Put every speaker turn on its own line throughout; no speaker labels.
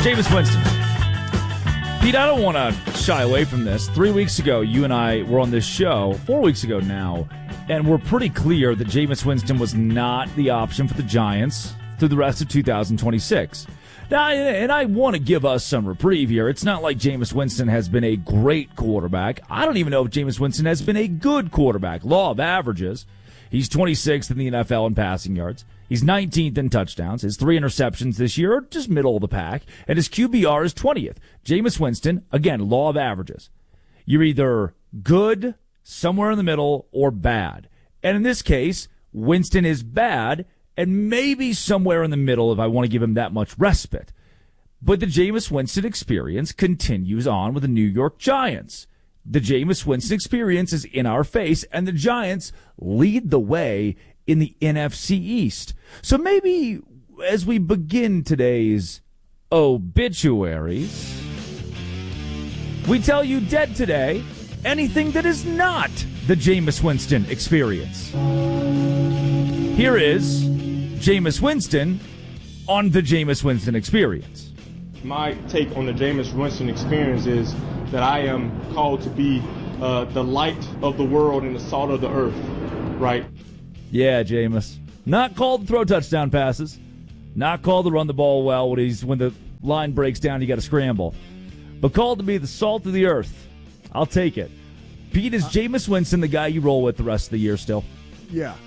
Jameis Winston. Pete, I don't want to shy away from this. 3 weeks ago, you and I were on this show, 4 weeks ago now, and we're pretty clear that Jameis Winston was not the option for the Giants through the rest of 2026. Now, and I want to give us some reprieve here. It's not like Jameis Winston has been a great quarterback. I don't even know if Jameis Winston has been a good quarterback. Law of averages. He's 26th in the NFL in passing yards. He's 19th in touchdowns. His 3 interceptions this year are just middle of the pack. And his QBR is 20th. Jameis Winston, again, law of averages. You're either good, somewhere in the middle, or bad. And in this case, Winston is bad, and maybe somewhere in the middle if I want to give him that much respite. But the Jameis Winston experience continues on with the New York Giants. The Jameis Winston experience is in our face, and the Giants lead the way in the NFC East. So maybe as we begin today's obituaries, we tell you dead today anything that is not the Jameis Winston experience. Here is Jameis Winston on the Jameis Winston experience.
My take on the Jameis Winston experience is that I am called to be the light of the world and the salt of the earth, right?
Yeah, Jameis. Not called to throw touchdown passes. Not called to run the ball well when the line breaks down, you got to scramble. But called to be the salt of the earth. I'll take it. Pete, is Jameis Winston the guy you roll with the rest of the year still?
Yeah.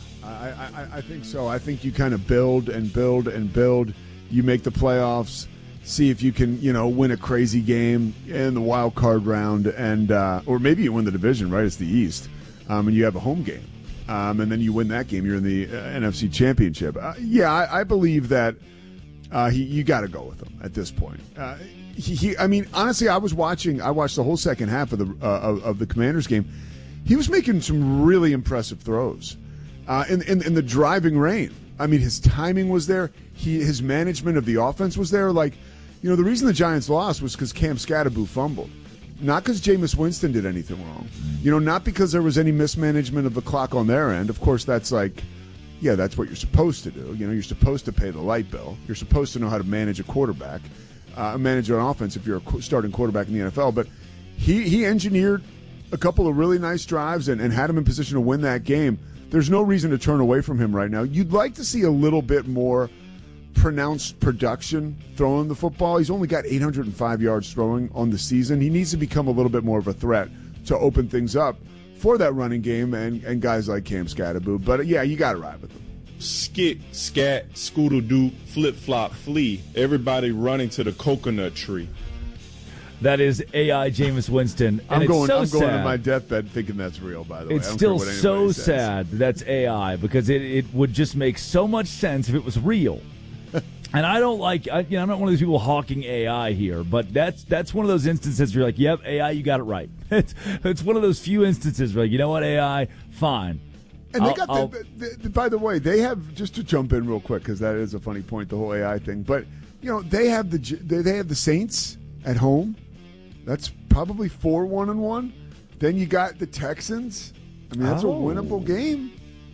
I think so. I think you kind of build and build and build. You make the playoffs, see if you can, win a crazy game in the wild card round, and or maybe you win the division, right? It's the East, and you have a home game. And then you win that game. You're in the NFC Championship. I believe that you got to go with him at this point. Honestly, I watched the whole second half of the Commanders game. He was making some really impressive throws in the driving rain. I mean, his timing was there. His management of the offense was there. The reason the Giants lost was because Cam Skattebo fumbled. Not because Jameis Winston did anything wrong. Not because there was any mismanagement of the clock on their end. Of course, that's that's what you're supposed to do. You're supposed to pay the light bill. You're supposed to know how to manage a quarterback, manage an offense if you're a starting quarterback in the NFL. But he engineered a couple of really nice drives and had him in position to win that game. There's no reason to turn away from him right now. You'd like to see a little bit more pronounced production throwing the football. He's only got 805 yards throwing on the season. He needs to become a little bit more of a threat to open things up for that running game and guys like Cam Skattebo. But, you got to ride with him.
Skit, scat, scoodle-doo, flip-flop, flee. Everybody running to the coconut tree.
That is AI Jameis Winston. And
I'm going
sad.
to my deathbed thinking that's real, by the way.
It's still so sad that's AI because it would just make so much sense if it was real. And I don't I'm not one of those people hawking AI here, but that's one of those instances where you're like, yep, AI, you got it right. It's one of those few instances where, you know what, AI, fine.
And they got by the way, they have, just to jump in real quick, because that is a funny point, the whole AI thing, but, they have the Saints at home. That's probably 4-1-1. Then you got the Texans. I mean, that's a winnable game,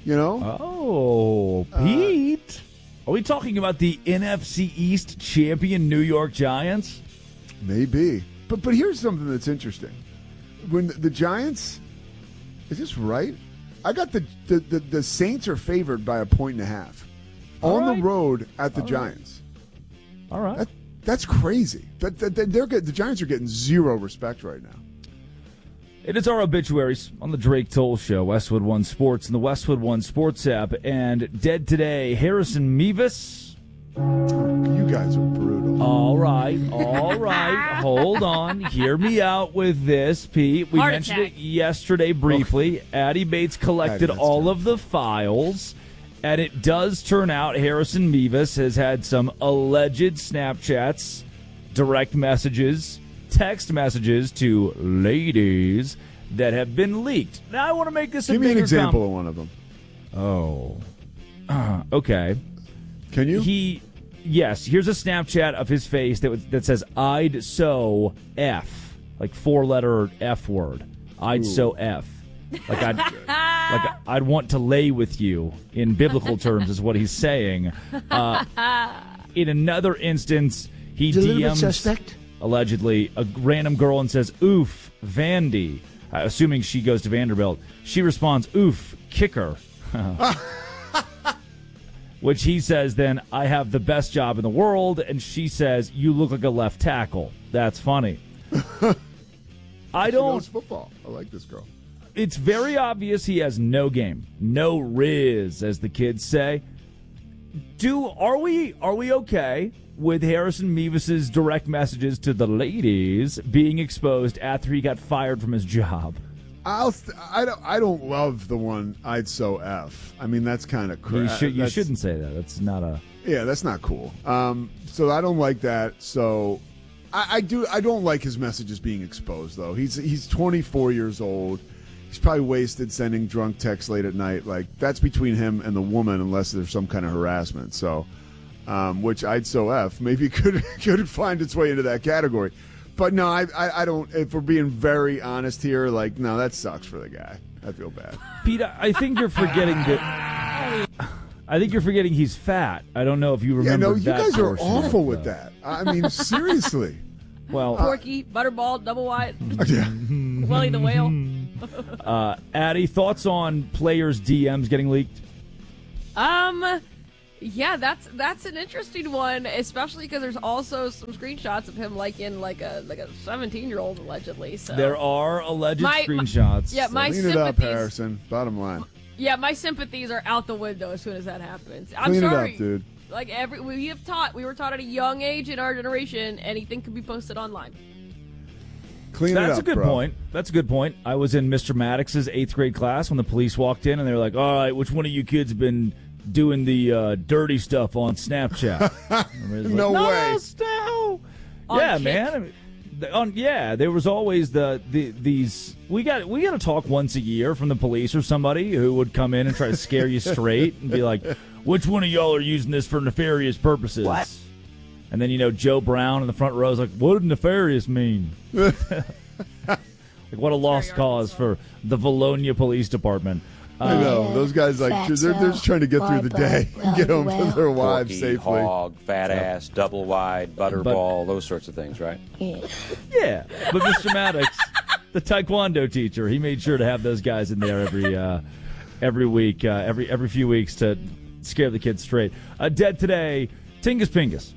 Oh, Pete. Are we talking about the NFC East champion New York Giants?
Maybe. But here's something that's interesting. When the Giants, is this right? I got the Saints are favored by 1.5 on the road at the Giants.
All right.
That's crazy. The Giants are getting zero respect right now.
It is our obituaries on the Drake Toll Show, Westwood One Sports, and the Westwood One Sports app. And dead today, Harrison Mevis.
You guys are brutal.
All right. Hold on. Hear me out with this, Pete. We mentioned it yesterday briefly. Okay. Addie Bates collected all of the files, and it does turn out Harrison Mevis has had some alleged Snapchats, direct messages, text messages to ladies that have been leaked. Now, I want to make this a bigger...
Give me an example of one of them.
Okay.
Can you?
Yes, here's a Snapchat of his face that says, I'd so F, like 4-letter F word. I'd so F. I'd want to lay with you in biblical terms is what he's saying. In another instance, He
He's a little bit
DMs
suspect.
allegedly a random girl and says, "Oof, Vandy," assuming she goes to Vanderbilt. She responds, "Oof, kicker." Which he says, then, "I have the best job in the world," and she says, "You look like a left tackle." That's funny.
She knows football. I like this girl.
It's very obvious he has no game, no riz, as the kids say. Are we okay with Harrison Mevis's direct messages to the ladies being exposed after he got fired from his job?
I don't love the one "I'd so F." I mean, that's kind of crap.
You shouldn't say that. That's not a...
Yeah, that's not cool. So I don't like that. So I don't like his messages being exposed, though. He's 24 years old. He's probably wasted sending drunk texts late at night. Like, that's between him and the woman, unless there's some kind of harassment. So, which "I'd so F" maybe could find its way into that category. But no, I don't. If we're being very honest here, like, no, that sucks for the guy. I feel bad.
Pete, I think you're forgetting that. I think you're forgetting he's fat. I don't know if you remember.
Yeah, no, you
that
guys are
portion
awful
of,
with that. I mean, seriously.
Well,
Porky, Butterball, Double Wide,
Yeah.
Willie the Whale.
Addie, thoughts on players' DMs getting leaked?
Yeah, that's an interesting one, especially because there's also some screenshots of him like in like a 17-year-old allegedly. So
There are alleged screenshots.
my
Clean it up,
sympathies.
Harrison. Bottom line.
Yeah, my sympathies are out the window as soon as that happens. I'm
Clean
sorry,
it up, dude.
Like we were taught at a young age in our generation, anything could be posted online.
Clean
That's
it up,
a good
bro.
point. That's a good point. I was in Mr. Maddox's 8th grade class when the police walked in, and they were like, "All right, which one of you kids have been doing the dirty stuff on Snapchat?"
No way.
No.
On
Yeah,
Kik?
man. There was always these. We got to talk once a year from the police or somebody who would come in and try to scare you straight and be like, "Which one of y'all are using this for nefarious purposes?"
What?
And then Joe Brown in the front row is like, "What did nefarious mean?" Like, what a lost cause for the Valonia Police Department.
I know. Those guys, like, they're just trying to get through the day and get home to their wives
Porky,
safely.
hog, fat ass, double wide, butterball, those sorts of things, right?
Yeah, but Mr. Maddox, the Taekwondo teacher, he made sure to have those guys in there every week, every few weeks to scare the kids straight. Dead today, Tingus Pingus.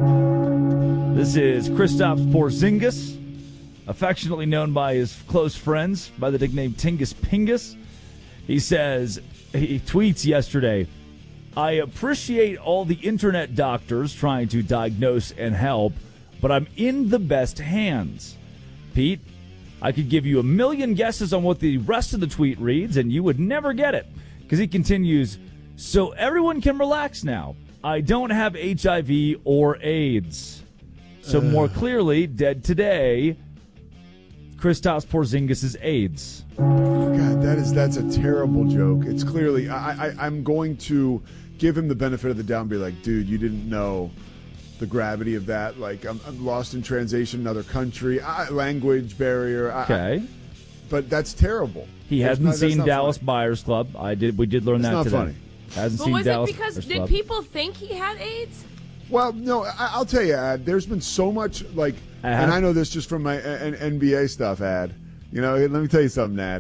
This is Kristaps Porzingis, affectionately known by his close friends by the nickname Tingus Pingus. He says, he tweets yesterday, "I appreciate all the internet doctors trying to diagnose and help, but I'm in the best hands. Pete, I could give you a million guesses on what the rest of the tweet reads, and you would never get it." Because he continues, "So everyone can relax now. I don't have HIV or AIDS." So more clearly, dead today, Kristaps Porzingis' AIDS.
God, that's a terrible joke. It's clearly I'm going to give him the benefit of the doubt and be like, dude, you didn't know the gravity of that. Like, I'm lost in translation, another country, language barrier.
Okay.
But that's terrible.
He hasn't seen Dallas Buyers Club. We did learn
That's
that
not
today.
funny.
Hasn't
But
seen
was
Dallas
it because
Buyers
did
Club.
people think he had AIDS?
Well, no, I'll tell you, Ad, there's been so much, like, and I know this just from my NBA stuff, Ad. Let me tell you something, Ad.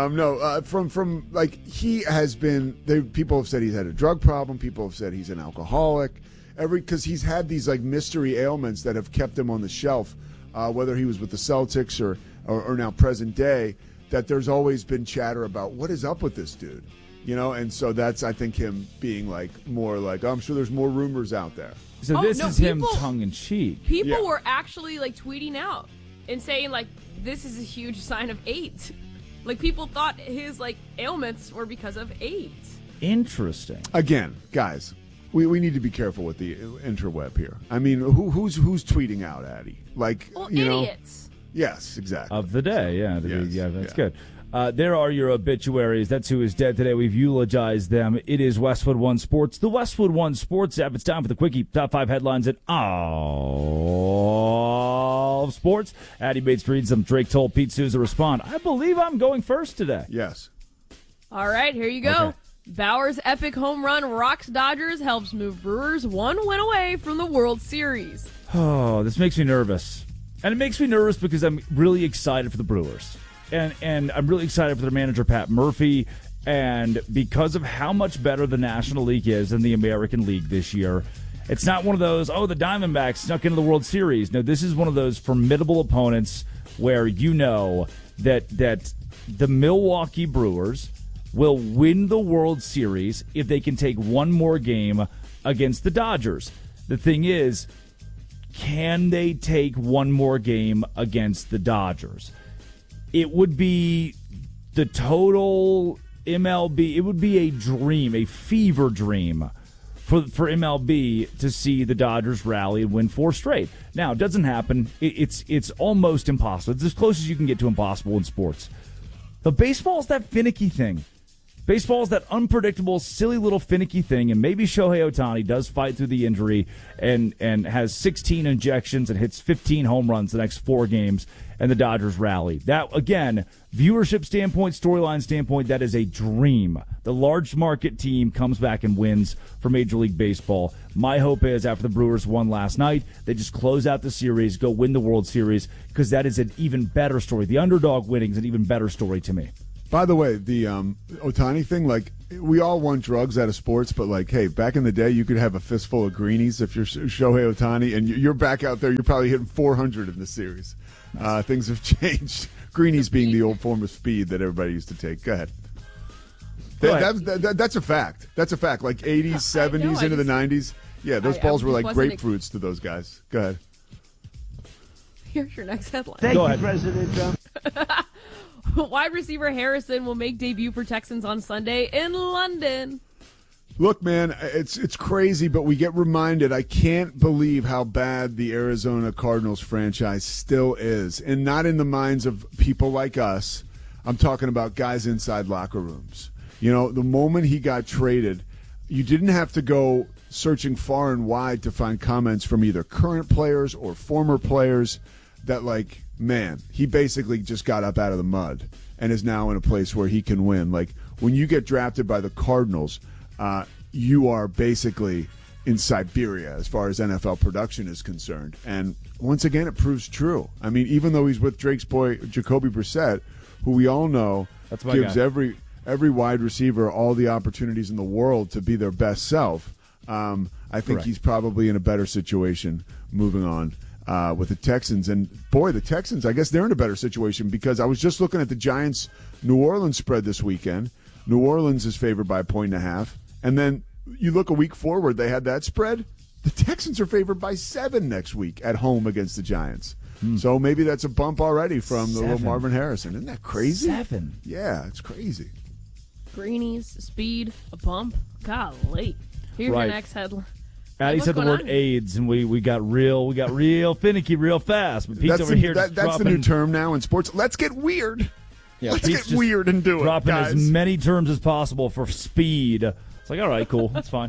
From like, he has been, people have said he's had a drug problem. People have said he's an alcoholic. Because he's had these, like, mystery ailments that have kept him on the shelf, whether he was with the Celtics or now present day, that there's always been chatter about what is up with this dude. And so that's, I think, him being like more like, I'm sure there's more rumors out there.
So this is him tongue-in-cheek.
People were actually like tweeting out and saying like, this is a huge sign of AIDS. Like, people thought his like ailments were because of AIDS.
Interesting.
Again, guys, we need to be careful with the interweb here. I mean, who's tweeting out, Addy? Like,
idiots.
Yes, exactly.
Of the day, yeah.
Yes,
That's good. There are your obituaries. That's who is dead today. We've eulogized them. It is Westwood One Sports, the Westwood One Sports app. It's time for the Quickie. Top 5 headlines in all of sports. Addy Bates reads them. Drake told Pete Souza respond. I believe I'm going first today.
Yes.
All right, here you go.
Okay.
Bauer's epic home run rocks Dodgers, helps move Brewers one win away from the World Series.
Oh, this makes me nervous. And it makes me nervous because I'm really excited for the Brewers. And I'm really excited for their manager, Pat Murphy. And because of how much better the National League is than the American League this year, it's not one of those, the Diamondbacks snuck into the World Series. No, this is one of those formidable opponents where you know that the Milwaukee Brewers will win the World Series if they can take one more game against the Dodgers. The thing is, can they take one more game against the Dodgers? It would be the total MLB. It would be a dream, a fever dream for MLB to see the Dodgers rally and win 4 straight. Now, it doesn't happen. It's almost impossible. It's as close as you can get to impossible in sports. But baseball's that finicky thing. Baseball is that unpredictable, silly little finicky thing, and maybe Shohei Ohtani does fight through the injury and has 16 injections and hits 15 home runs the next 4 games, and the Dodgers rally. That, again, viewership standpoint, storyline standpoint, that is a dream. The large market team comes back and wins for Major League Baseball. My hope is after the Brewers won last night, they just close out the series, go win the World Series, because that is an even better story. The underdog winning is an even better story to me.
By the way, the Ohtani thing, we all want drugs out of sports, but, hey, back in the day, you could have a fistful of greenies if you're Shohei Ohtani, and you're back out there, you're probably hitting 400 in the series. Things have changed. Greenies being the old form of speed that everybody used to take. Go ahead. That's a fact. That's a fact. 80s, 70s, into the 90s. Yeah, those balls were like grapefruits to those guys. Go ahead.
Here's your next headline.
Thank you, President Trump.
Wide receiver Harrison will make debut for Texans on Sunday in London.
Look, man, it's crazy, but we get reminded. I can't believe how bad the Arizona Cardinals franchise still is, and not in the minds of people like us. I'm talking about guys inside locker rooms. The moment he got traded, you didn't have to go searching far and wide to find comments from either current players or former players that, man, he basically just got up out of the mud and is now in a place where he can win. When you get drafted by the Cardinals, you are basically in Siberia as far as NFL production is concerned. And once again, it proves true. I mean, even though he's with Drake's boy, Jacoby Brissett, who we all know gives every wide receiver all the opportunities in the world to be their best self, I think he's probably in a better situation moving on with the Texans. And, boy, the Texans, I guess they're in a better situation because I was just looking at the Giants-New Orleans spread this weekend. New Orleans is favored by 1.5. And then you look a week forward, they had that spread. The Texans are favored by 7 next week at home against the Giants. So maybe that's a bump already from the little Marvin Harrison. Isn't that crazy?
7.
Yeah, it's crazy.
Greenies, speed, a bump. Golly. Here's your next headline.
Addie said the word AIDS, and we got real finicky real fast. But Pete's over here
that's the new term now in sports. Let's get weird.
Yeah,
Let's
Pete's
get weird and do it,
dropping
guys.
as many terms as possible for speed. It's all right, cool. That's fine.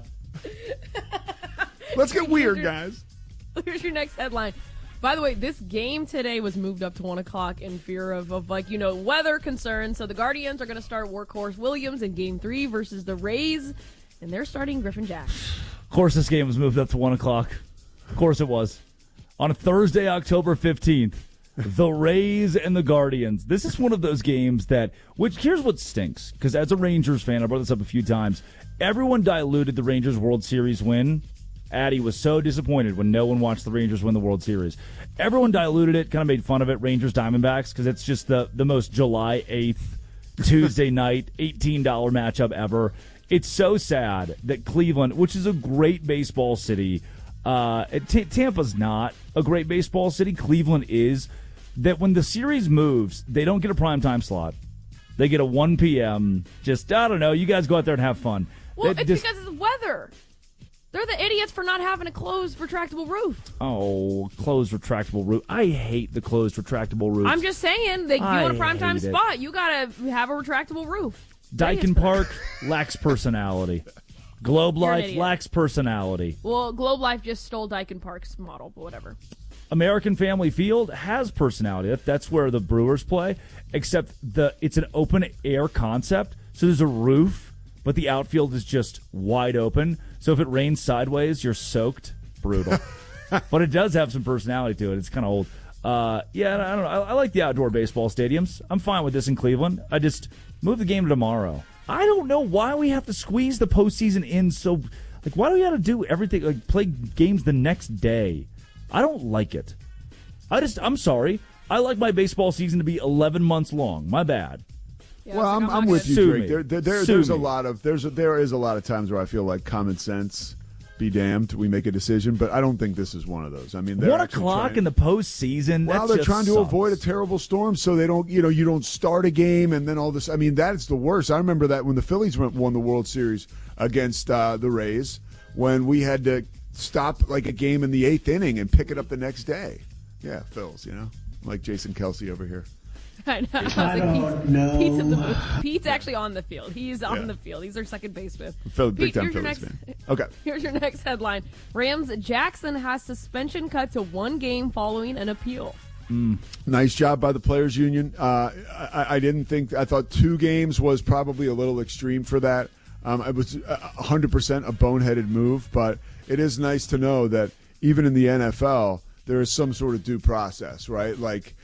Let's get weird, guys.
Here's your next headline. By the way, this game today was moved up to 1 o'clock in fear of weather concerns. So the Guardians are going to start Workhorse Williams in Game 3 versus the Rays, and they're starting Griffin Jack.
Of course this game was moved up to 1 o'clock. Of course it was. On a Thursday, October 15th, the Rays and the Guardians. This is one of those games here's what stinks, because as a Rangers fan, I brought this up a few times, everyone diluted the Rangers World Series win. Addie was so disappointed when no one watched the Rangers win the World Series. Everyone diluted it, kind of made fun of it, Rangers Diamondbacks, because it's just the most July 8th, Tuesday night, $18 matchup ever. It's so sad that Cleveland, which is a great baseball city, Tampa's not a great baseball city. Cleveland is. That when the series moves, they don't get a primetime slot. They get a 1 p.m. Just, I don't know, you guys go out there and have fun.
Well, it's because it's weather. They're the idiots for not having a closed retractable roof.
Oh, closed retractable roof. I hate the closed retractable roof.
I'm just saying, you want a primetime spot, you got to have a retractable roof.
Dyken Park lacks personality. Globe Life lacks personality.
Well, Globe Life just stole Dyken Park's model, but whatever.
American Family Field has personality. That's where the Brewers play, except it's an open-air concept, so there's a roof but the outfield is just wide open. So if it rains sideways, you're soaked. Brutal. But it does have some personality to it. It's kind of old. Yeah, I don't know. I like the outdoor baseball stadiums. I'm fine with this in Cleveland. I just move the game to tomorrow. I don't know why we have to squeeze the postseason in so. Like, why do we have to do everything? Like, play games the next day? I don't like it. I'm sorry. I like my baseball season to be 11 months long. My bad.
Yeah,
Well,
it's like,
I'm with you,
Sue
Drake.
me.
There
Sue
is a
me.
lot of there is a lot of times where I feel like common sense be damned. We make a decision, but I don't think this is one of those. I mean, they're
1
actually
o'clock
trying-
in the postseason.
Well,
that
they're
just
trying to
sucks.
avoid a terrible storm, so they don't. You don't start a game and then all this. I mean, that's the worst. I remember that when the Phillies won the World Series against the Rays, when we had to stop like a game in the 8th inning and pick it up the next day. Yeah, Phils, like Jason Kelsey over here.
I know.
I don't know.
Pete's in the booth. Pete's actually on the field. He's on the field. He's our second baseman.
Big
Pete,
time
here's your
Phillies
next.
fan. Okay.
Here's your next headline: Rams Jackson has suspension cut to 1 game following an appeal.
Nice job by the Players Union. I didn't think. I thought 2 games was probably a little extreme for that. It was 100% a boneheaded move, but it is nice to know that even in the NFL, there is some sort of due process, right? Like,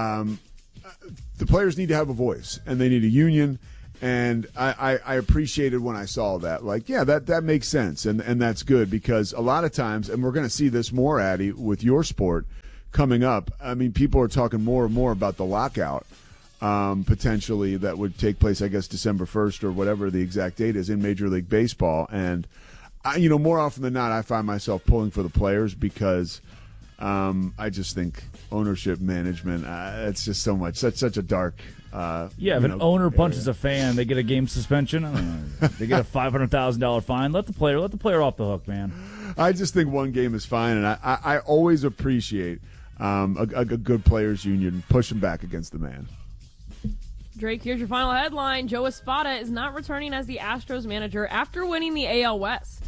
the players need to have a voice, and they need a union. And I appreciated when I saw that. Like, yeah, that makes sense, and that's good, because a lot of times, and we're going to see this more, Addy, with your sport coming up. I mean, people are talking more and more about the lockout potentially that would take place, I guess, December 1st or whatever the exact date is in Major League Baseball. And, more often than not, I find myself pulling for the players because I just think ownership, management, it's just so much, such a dark.
If an owner punches a fan, they get a game suspension. I don't know. They get a $500,000 fine. Let the player off the hook, man.
I just think 1 game is fine, and I always appreciate a good players union pushing back against the man.
Drake, here's your final headline: Joe Espada is not returning as the Astros manager after winning the AL West.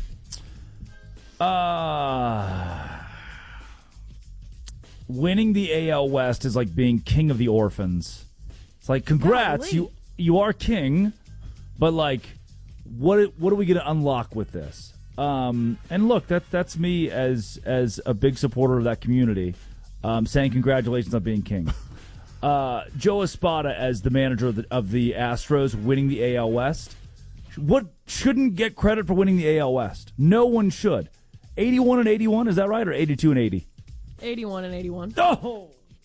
Winning the AL West is like being king of the orphans. It's like, congrats,
Golly.
you are king, but like, what are we going to unlock with this? And look, that's me as a big supporter of that community, saying congratulations on being king. Joe Espada as the manager of the Astros winning the AL West. What shouldn't get credit for winning the AL West? No one should. 81-81, is that right, or 82-80?
81-81.
Oh!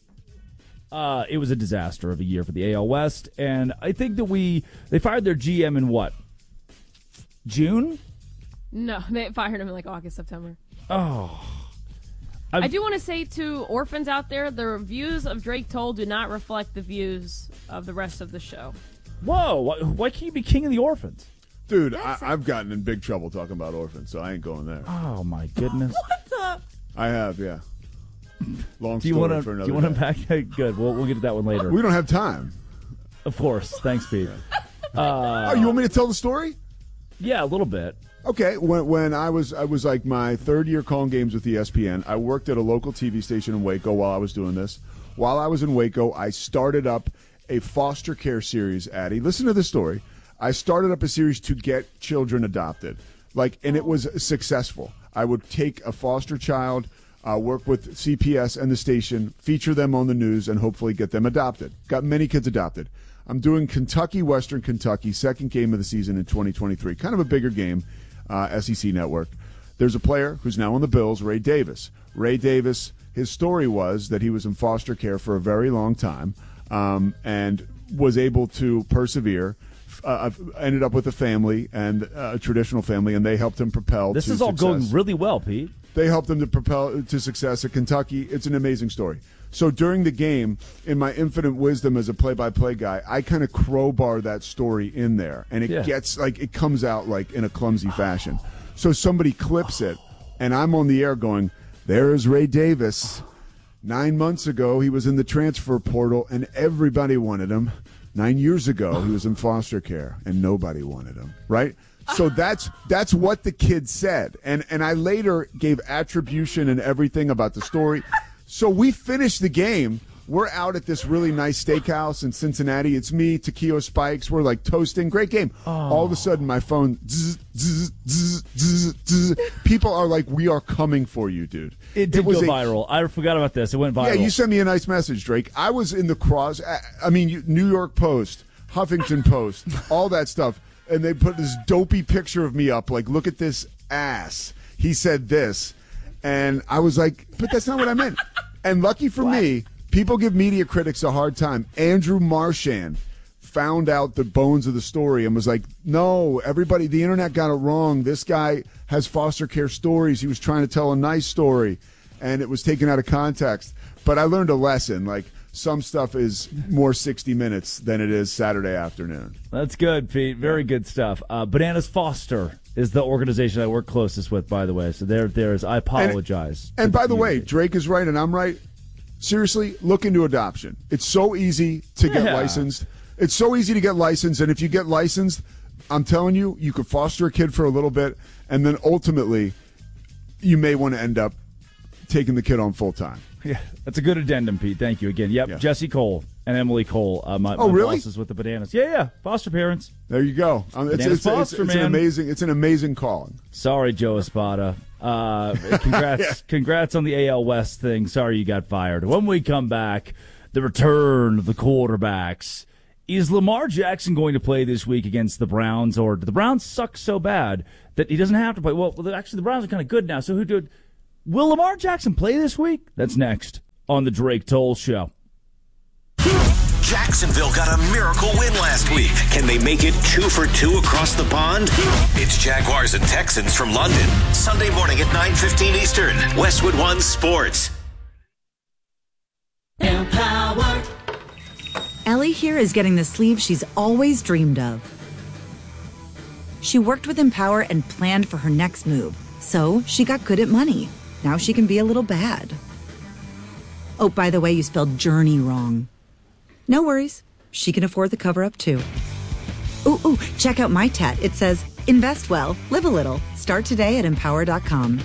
It was a disaster of a year for the AL West, and I think that they fired their GM in what? June?
No, they fired him in like August, September.
Oh.
I do want to say to orphans out there, the views of Drake Toll do not reflect the views of the rest of the show.
Whoa, why can't you be king of the orphans?
Dude, I've gotten in big trouble talking about orphans, so I ain't going there.
Oh, my goodness.
What the?
I have, yeah. Long
Do you
story
want
for
to
another day.
unpack that? Good. We'll get to that one later.
We don't have time.
Of course. Thanks, Pete.
You want me to tell the story?
Yeah, a little bit.
Okay, when I was like my 3rd year calling games with ESPN, I worked at a local TV station in Waco while I was doing this. While I was in Waco, I started up a foster care series, Addie. Listen to this story. I started up a series to get children adopted. And it was successful. I would take a foster child, work with CPS and the station, feature them on the news, and hopefully get them adopted. Got many kids adopted. I'm doing Kentucky, Western Kentucky, 2nd game of the season in 2023. Kind of a bigger game, SEC network. There's a player who's now on the Bills, Ray Davis. Ray Davis, his story was that he was in foster care for a very long time and was able to persevere, ended up with a family, and a traditional family, and they helped him propel
This
to
is all
success.
going really well, Pete.
They helped him to propel to success at Kentucky. It's an amazing story. So during the game, in my infinite wisdom as a play-by-play guy, I kind of crowbar that story in there, and it gets it comes out like in a clumsy fashion. So somebody clips it, and I'm on the air going, "There is Ray Davis. 9 months ago, he was in the transfer portal, and everybody wanted him. 9 years ago, he was in foster care, and nobody wanted him." Right? So that's what the kid said, and I later gave attribution and everything about the story. So we finished the game We're out at this really nice steakhouse in Cincinnati. It's me, Taquio Spikes. We're like toasting. Great game. All of a sudden, my phone, people are like, we are coming for you, dude.
It did go viral. I forgot about this. It went viral.
Yeah, you sent me a nice message, Drake. I was in the New York Post, Huffington Post, all that stuff. And they put this dopey picture of me up, like, look at this ass. He said this. And I was like, but that's not what I meant. And lucky for me, people give media critics a hard time. Andrew Marchand found out the bones of the story and was like, no, everybody, the internet got it wrong. This guy has foster care stories. He was trying to tell a nice story, and it was taken out of context. But I learned a lesson. Like, some stuff is more 60 Minutes than it is Saturday afternoon.
That's good, Pete. Very good stuff. Bananas Foster is the organization I work closest with, by the way. So there is. I apologize.
And by the way, Drake is right and I'm right. Seriously, look into adoption. It's so easy to get licensed. It's so easy to get licensed. And if you get licensed, I'm telling you, you could foster a kid for a little bit. And then ultimately, you may want to end up taking the kid on full time.
Yeah, that's a good addendum, Pete. Thank you again. Yep, yeah. Jesse Cole and Emily Cole, my
really?
bosses with the Bananas. Yeah, foster parents.
There you go. It's an amazing calling.
Sorry, Joe Espada. Congrats on the AL West thing. Sorry you got fired. When we come back, the return of the quarterbacks. Is Lamar Jackson going to play this week against the Browns, or do the Browns suck so bad that he doesn't have to play? Well, actually, the Browns are kind of good now. So will Lamar Jackson play this week? That's next on the Drake Toll Show.
Jacksonville got a miracle win last week. Can they make it 2 for 2 across the pond? It's Jaguars and Texans from London. Sunday morning at 9:15 Eastern. Westwood One Sports.
Empower. Ellie here is getting the sleeve she's always dreamed of. She worked with Empower and planned for her next move. So she got good at money. Now she can be a little bad. Oh, by the way, you spelled journey wrong. No worries. She can afford the cover-up, too. Ooh, check out my tat. It says, invest well, live a little. Start today at Empower.com.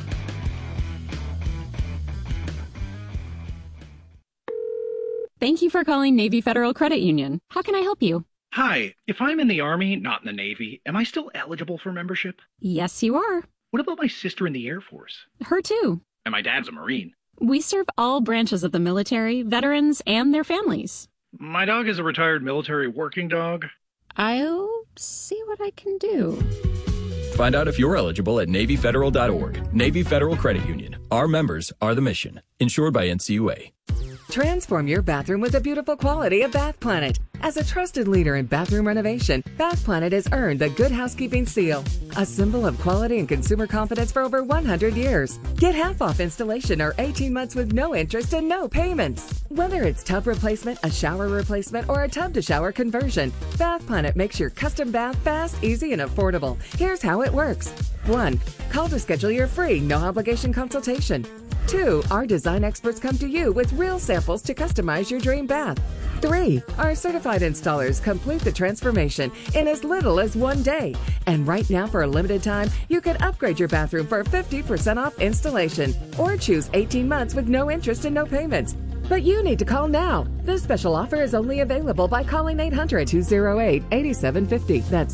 Thank you for calling Navy Federal Credit Union. How can I help you?
Hi. If I'm in the Army, not in the Navy, am I still eligible for membership?
Yes, you are.
What about my sister in the Air Force?
Her too.
And my dad's a Marine.
We serve all branches of the military, veterans, and their families.
My dog is a retired military working dog.
I'll see what I can do.
Find out if you're eligible at NavyFederal.org. Navy Federal Credit Union. Our members are the mission. Insured by NCUA.
Transform your bathroom with the beautiful quality of Bath Planet. As a trusted leader in bathroom renovation, Bath Planet has earned the Good Housekeeping Seal, a symbol of quality and consumer confidence for over 100 years. Get half off installation or 18 months with no interest and no payments. Whether it's tub replacement, a shower replacement, or a tub-to-shower conversion, Bath Planet makes your custom bath fast, easy, and affordable. Here's how it works. 1. Call to schedule your free, no-obligation consultation. 2. Our design experts come to you with real samples to customize your dream bath. 3. Our certified installers complete the transformation in as little as 1 day. And right now, for a limited time, you can upgrade your bathroom for 50% off installation or choose 18 months with no interest and no payments. But you need to call now. This special offer is only available by calling 800-208-8750. That's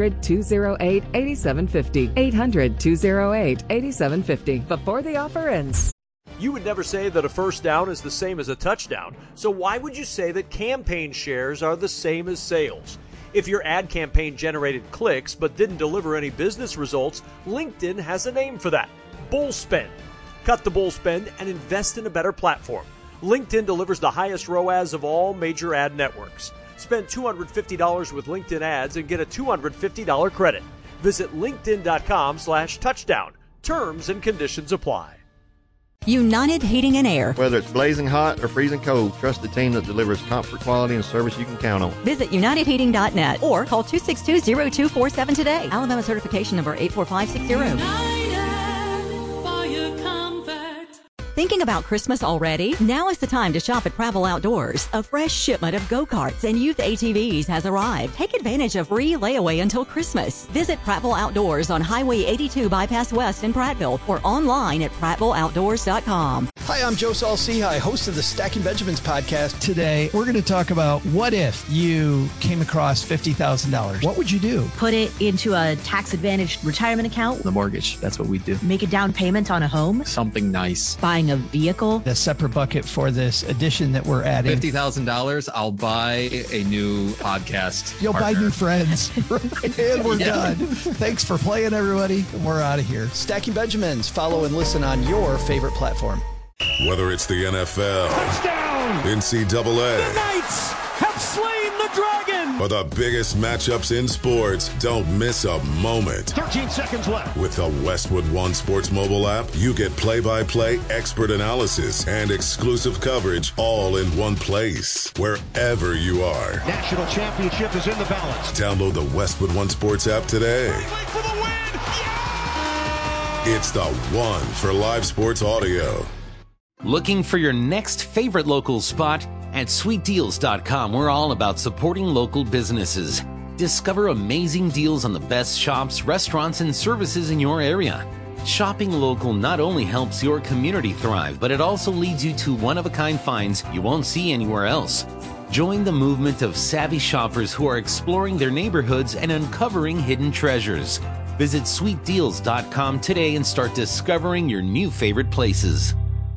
800-208-8750. 800-208-8750 before the offer ends.
You would never say that a first down is the same as a touchdown. So why would you say that campaign shares are the same as sales? If your ad campaign generated clicks but didn't deliver any business results, LinkedIn has a name for that: bull spend. Cut the bull spend and invest in a better platform. LinkedIn delivers the highest ROAS of all major ad networks. Spend $250 with LinkedIn ads and get a $250 credit. Visit linkedin.com/touchdown. Terms and conditions apply.
United Heating and Air.
Whether it's blazing hot or freezing cold, trust the team that delivers comfort, quality, and service you can count on.
Visit UnitedHeating.net or call 262-0247 today. Alabama certification number 84560. Thinking about Christmas already? Now is the time to shop at Pravel Outdoors. A fresh shipment of go-karts and youth ATVs has arrived. Take advantage of free layaway until Christmas. Visit Pravel Outdoors on Highway 82 Bypass West in Prattville or online at PrattvilleOutdoors.com.
Hi, I'm Joe Saul-Sehy, host of the Stacking Benjamins podcast.
Today, we're going to talk about what if you came across $50,000. What would you do?
Put it into a tax-advantaged retirement account.
The mortgage, that's what we do.
Make a down payment on a home.
Something nice.
Buying a vehicle.
A separate bucket for this addition that we're adding.
$50,000, I'll buy a new podcast.
You'll buy new friends. And we're done. Thanks for playing, everybody. We're out of here.
Stacking Benjamins. Follow and listen on your favorite platform.
Whether it's the NFL,
touchdown,
NCAA,
the Knights have slain the dragon,
or the biggest matchups in sports, don't miss a moment.
13 seconds left.
With the Westwood One Sports mobile app, you get play-by-play expert analysis and exclusive coverage all in one place, wherever you are.
National championship is in the balance.
Download the Westwood One Sports app today.
For the win. Yeah!
It's the one for live sports audio.
Looking for your next favorite local spot? At sweetdeals.com, we're all about supporting local businesses. Discover amazing deals on the best shops, restaurants, and services in your area. Shopping local not only helps your community thrive, but it also leads you to one-of-a-kind finds you won't see anywhere else. Join the movement of savvy shoppers who are exploring their neighborhoods and uncovering hidden treasures. Visit sweetdeals.com today and start discovering your new favorite places.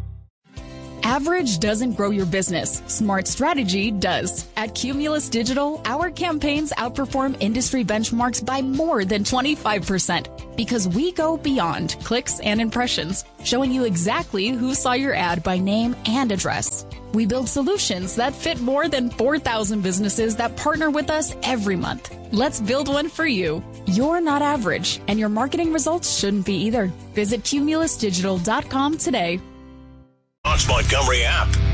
Average doesn't grow your business. Smart strategy does. At Cumulus Digital, our campaigns outperform industry benchmarks by more than 25% because we go beyond clicks and impressions, showing you exactly who saw your ad by name and address. We build solutions that fit more than 4,000 businesses that partner with us every month. Let's build one for you. You're not average, and your marketing results shouldn't be either. Visit cumulusdigital.com today.
Montgomery app.